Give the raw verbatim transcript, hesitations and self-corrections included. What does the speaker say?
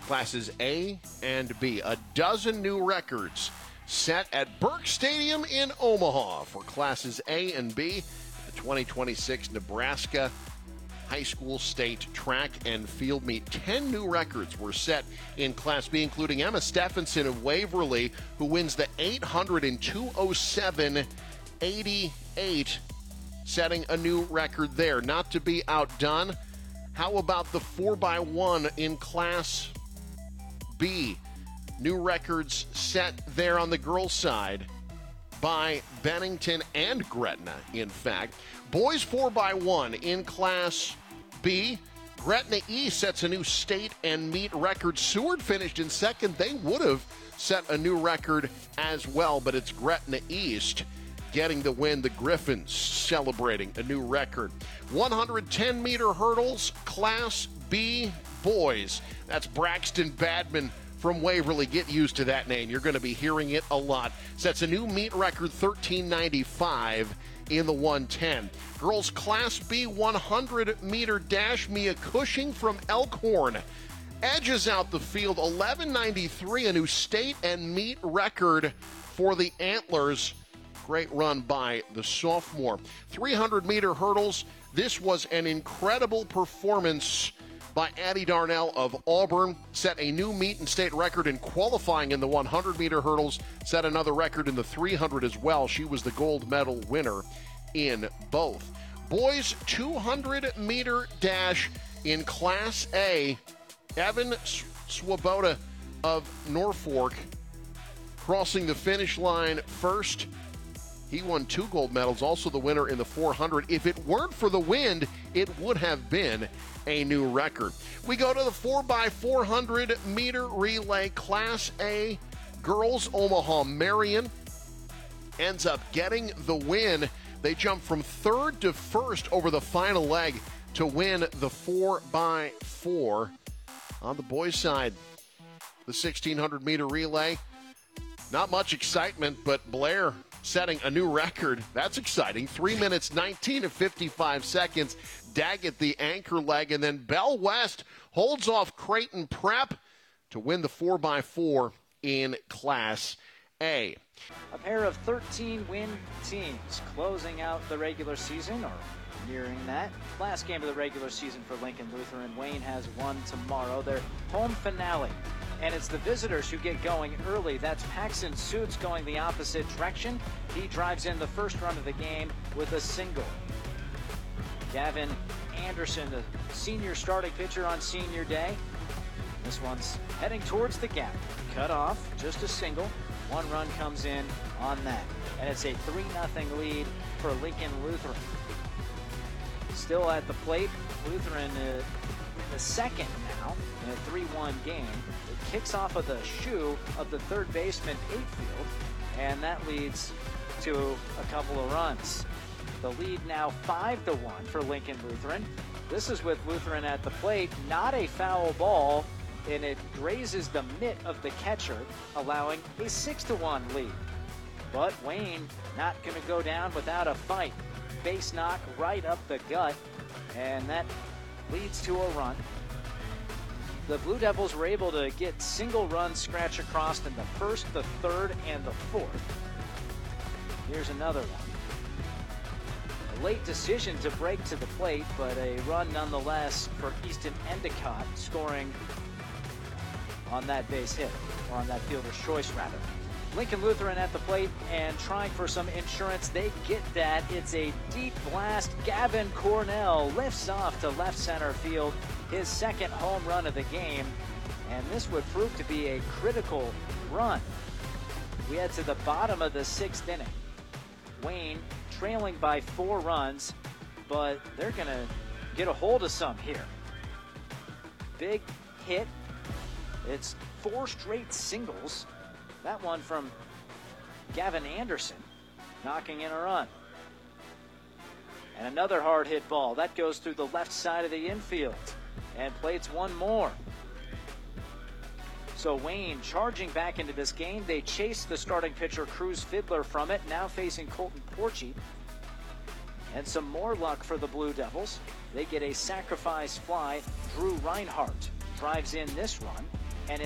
classes A and B. A dozen new records set at Burke Stadium in Omaha for classes A and B. The twenty twenty-six Nebraska High School State Track and Field Meet. Ten new records were set in Class B, including Emma Stephenson of Waverly, who wins the eight hundred in two oh seven eighty-eight, setting a new record there. Not to be outdone, how about the four by one in Class B? New records set there on the girls' side by Bennington and Gretna, in fact. Boys four by one in Class B. Gretna East sets a new state and meet record. Seward finished in second. They would have set a new record as well, but it's Gretna East getting the win. The Griffins celebrating a new record. one hundred ten meter hurdles, Class B boys. That's Braxton Badman from Waverly. Get used to that name. You're going to be hearing it a lot. Sets a new meet record, thirteen ninety-five in the one ten. Girls Class B one hundred meter dash. Mia Cushing from Elkhorn edges out the field, eleven ninety-three, a new state and meet record for the Antlers. Great run by the sophomore. three hundred meter hurdles. This was an incredible performance by Addie Darnell of Auburn. Set a new meet and state record in qualifying in the one hundred meter hurdles. Set another record in the three hundred as well. She was the gold medal winner in both. Boys two hundred meter dash in Class A. Evan Swoboda of Norfolk crossing the finish line first. He won two gold medals, also the winner in the four hundred. If it weren't for the wind, it would have been a new record. We go to the four by four hundred meter relay, Class A girls. Omaha Marion ends up getting the win. They jump from third to first over the final leg to win the four by four. On the boys' side, the sixteen hundred meter relay, not much excitement, but Blair setting a new record. That's exciting. three minutes, nineteen to fifty-five seconds. Daggett the anchor leg, and then Bell West holds off Creighton Prep to win the four by four in Class A. A pair of thirteen win teams closing out the regular season, or nearing that. Last game of the regular season for Lincoln Lutheran. Wayne has one tomorrow, their home finale. And it's the visitors who get going early. That's Paxton Suits going the opposite direction. He drives in the first run of the game with a single. Gavin Anderson, the senior starting pitcher on senior day. This one's heading towards the gap. Cut off, just a single. One run comes in on that. And it's a three nothing lead for Lincoln Lutheran. Still at the plate, Lutheran uh, the second now in a three one game. It kicks off of the shoe of the third baseman Eightfield, and that leads to a couple of runs. The lead now five to one for Lincoln Lutheran. This is with Lutheran at the plate, not a foul ball, and it grazes the mitt of the catcher, allowing a six to one lead. But Wayne not going to go down without a fight. Base knock right up the gut, and that leads to a run. The Blue Devils were able to get single runs scratch across in the first, the third, and the fourth. Here's another one. A late decision to break to the plate, but a run nonetheless for Easton Endicott, scoring on that base hit, or on that fielder's choice rather. Lincoln Lutheran at the plate and trying for some insurance. They get that. It's a deep blast. Gavin Cornell lifts off to left center field, his second home run of the game, and this would prove to be a critical run. We head to the bottom of the sixth inning. Wayne trailing by four runs, but they're going to get a hold of some here. Big hit. It's four straight singles. That one from Gavin Anderson, knocking in a run. And another hard hit ball. That goes through the left side of the infield and plates one more. So Wayne charging back into this game. They chase the starting pitcher Cruz Fiddler from it, now facing Colton Porchy. And some more luck for the Blue Devils. They get a sacrifice fly. Drew Reinhardt drives in this run.